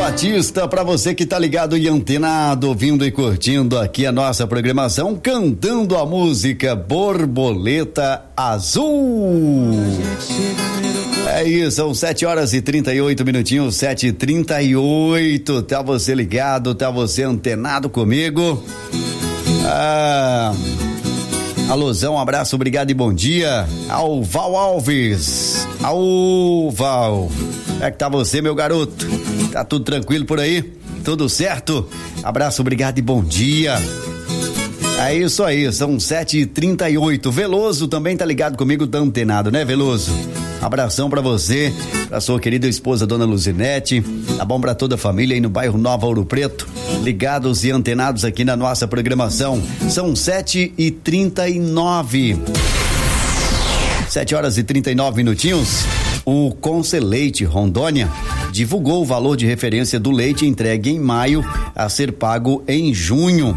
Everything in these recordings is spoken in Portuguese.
Batista, pra você que tá ligado e antenado, ouvindo e curtindo aqui a nossa programação, cantando a música Borboleta Azul. É isso, são 7h38, 7h38. Tá você ligado, tá você antenado comigo. Alôzão, um abraço, obrigado e bom dia ao Val Alves. Ao Val, como é que tá você, meu garoto? Tá tudo tranquilo por aí? Tudo certo? Abraço, obrigado e bom dia. É isso aí, são 7h38. Veloso também tá ligado comigo, tá antenado, né, Veloso? Abração pra você, pra sua querida esposa, dona Luzinete, tá bom pra toda a família aí no bairro Nova Ouro Preto, ligados e antenados aqui na nossa programação. São 7h39. 7h39. O Conselleite Rondônia divulgou o valor de referência do leite entregue em maio a ser pago em junho.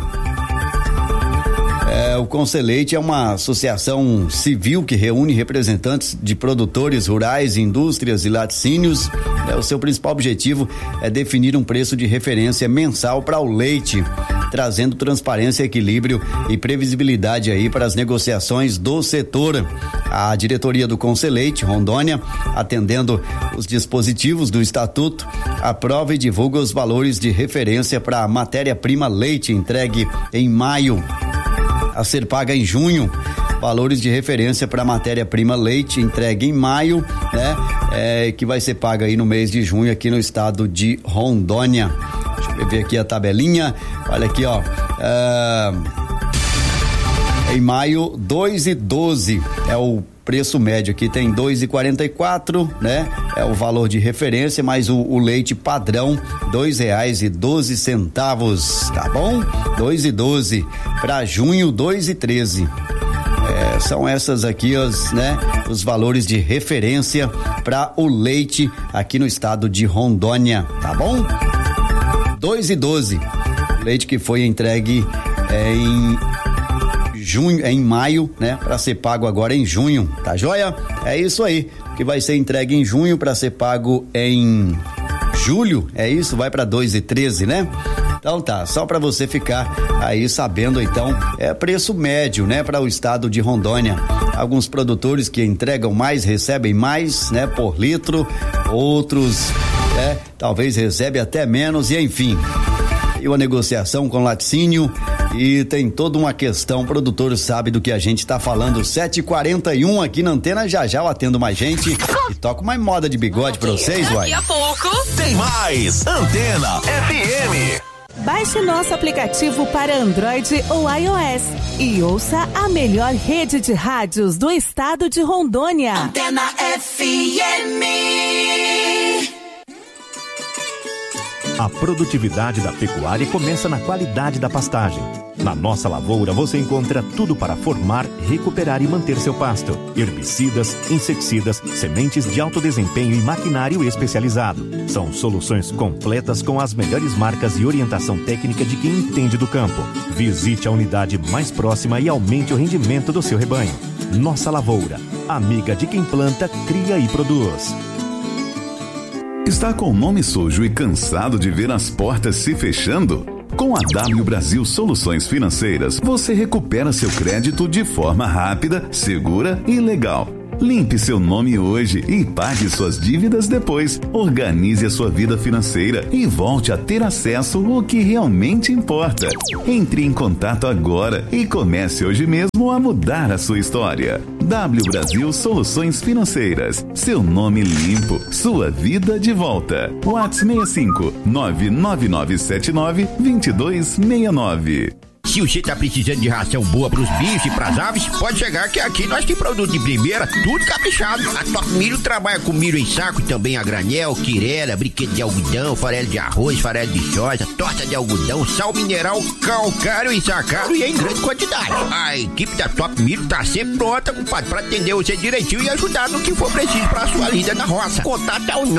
O Conselleite é uma associação civil que reúne representantes de produtores rurais, indústrias e laticínios. O seu principal objetivo é definir um preço de referência mensal para o leite, trazendo transparência, equilíbrio e previsibilidade aí para as negociações do setor. A diretoria do Conselleite Rondônia, atendendo os dispositivos do estatuto, aprova e divulga os valores de referência para a matéria-prima leite entregue em maio a ser paga em junho. Valores de referência para matéria-prima leite entregue em maio, né? Que vai ser paga aí no mês de junho aqui no estado de Rondônia. Deixa eu ver aqui a tabelinha. Olha aqui, ó. Em maio, 2,12 é o preço médio aqui, tem 2,44, né? É o valor de referência, mas o leite padrão, R$2,12, tá bom? 2,12. Para junho, 2,13. São essas aqui os valores de referência para o leite aqui no estado de Rondônia, tá bom? 2,12. Leite que foi entregue em junho, em maio, né? Para ser pago agora em junho, tá joia? É isso aí, que vai ser entregue em junho para ser pago em julho, é isso? Vai para 2,13, né? Então tá, só para você ficar aí sabendo, então, preço médio, né, para o estado de Rondônia. Alguns produtores que entregam mais recebem mais, né, por litro, outros, talvez recebem até menos, e enfim. E uma negociação com laticínio, e tem toda uma questão, o produtor sabe do que a gente tá falando. 7h41 aqui na antena, já eu atendo mais gente e toco mais moda de bigode pra vocês, uai. Daqui a pouco tem mais Antena FM. Baixe nosso aplicativo para Android ou iOS e ouça a melhor rede de rádios do estado de Rondônia. Antena FM. A produtividade da pecuária começa na qualidade da pastagem. Na Nossa Lavoura você encontra tudo para formar, recuperar e manter seu pasto. Herbicidas, inseticidas, sementes de alto desempenho e maquinário especializado. São soluções completas com as melhores marcas e orientação técnica de quem entende do campo. Visite a unidade mais próxima e aumente o rendimento do seu rebanho. Nossa Lavoura, amiga de quem planta, cria e produz. Está com o nome sujo e cansado de ver as portas se fechando? Com a W Brasil Soluções Financeiras, você recupera seu crédito de forma rápida, segura e legal. Limpe seu nome hoje e pague suas dívidas depois. Organize a sua vida financeira e volte a ter acesso ao que realmente importa. Entre em contato agora e comece hoje mesmo a mudar a sua história. W Brasil Soluções Financeiras. Seu nome limpo, sua vida de volta. WhatsApp 65 99979 2269. Se você tá precisando de ração boa pros bichos e pras aves, pode chegar que aqui nós tem produto de primeira, tudo caprichado. A Top Milho trabalha com milho em saco e também a granel, quirela, brinquedo de algodão, farelo de arroz, farelo de soja, torta de algodão, sal mineral, calcário ensacado e em grande quantidade. A equipe da Top Milho tá sempre pronta, compadre, pra atender você direitinho e ajudar no que for preciso pra sua lida na roça. Contato é o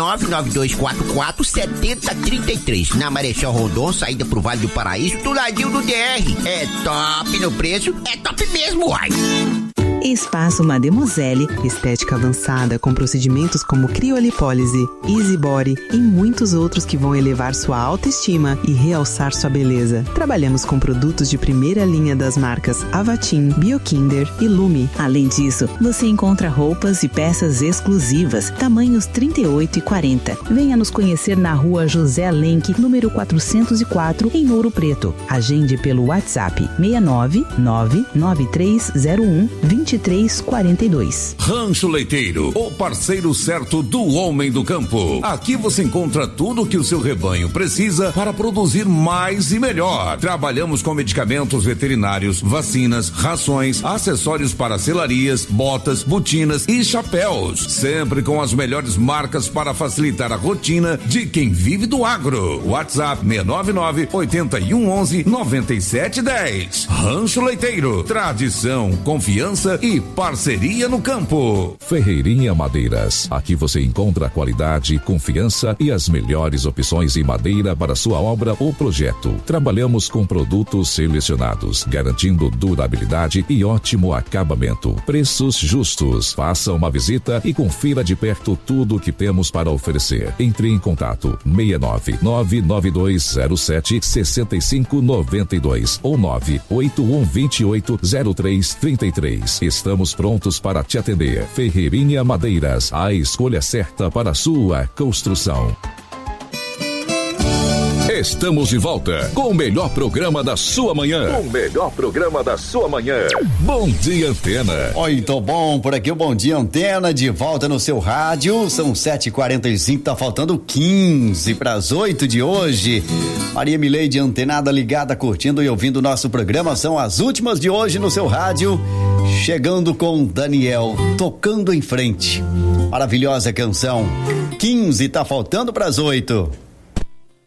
99244-7033. Na Marechal Rondon, saída pro Vale do Paraíso, do ladinho do DR. É top no preço, é top mesmo, uai! Espaço Mademoiselle, estética avançada com procedimentos como criolipólise, Easy Body e muitos outros que vão elevar sua autoestima e realçar sua beleza. Trabalhamos com produtos de primeira linha das marcas Avatim, Biokinder e Lume. Além disso, você encontra roupas e peças exclusivas, tamanhos 38 e 40. Venha nos conhecer na rua José Lenk, número 404, em Ouro Preto. Agende pelo WhatsApp 69993012342. Rancho Leiteiro, o parceiro certo do homem do campo. Aqui você encontra tudo o que o seu rebanho precisa para produzir mais e melhor. Trabalhamos com medicamentos veterinários, vacinas, rações, acessórios para selarias, botas, botinas e chapéus. Sempre com as melhores marcas para facilitar a rotina de quem vive do agro. WhatsApp 699-8111-9710. Rancho Leiteiro, tradição, confiança e parceria no campo. Ferreirinha Madeiras. Aqui você encontra qualidade, confiança e as melhores opções em madeira para sua obra ou projeto. Trabalhamos com produtos selecionados, garantindo durabilidade e ótimo acabamento. Preços justos. Faça uma visita e confira de perto tudo o que temos para oferecer. Entre em contato 69992076592 ou 981280333. Estamos prontos para te atender. Ferreirinha Madeiras, a escolha certa para a sua construção. Estamos de volta com o melhor programa da sua manhã. O melhor programa da sua manhã. Bom Dia Antena. Muito bom, por aqui o Bom Dia Antena, de volta no seu rádio. São 7h45, tá faltando 15 para as 8 de hoje. Maria Mileide antenada, ligada, curtindo e ouvindo o nosso programa. São as últimas de hoje no seu rádio. Chegando com Daniel, Tocando em Frente. Maravilhosa canção. 15, tá faltando para as 8.